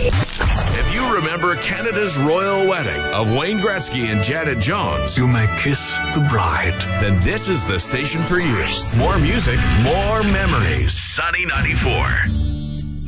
If you remember Canada's royal wedding of Wayne Gretzky and Janet Jones, You may kiss the bride. then this is the station for you. More music, more memories. Sunny 94.